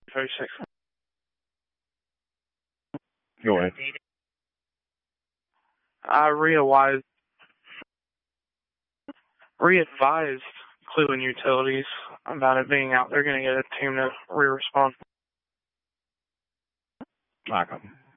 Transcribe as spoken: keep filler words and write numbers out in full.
thirty-six. Go ahead. I re-advised, re-advised Cleveland Utilities about it being out. They're going to get a team to re-respond. Welcome.